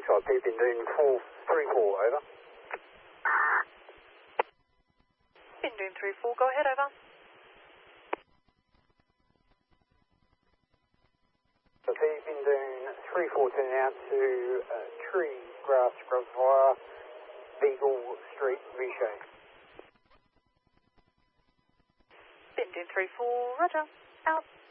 Copy, been doing 434, over. Been doing 34, go ahead, over. Copy, been doing 314 out to Tree, Grass, Grove Wire, Beagle Street, V-shape. Been doing 34, roger, out.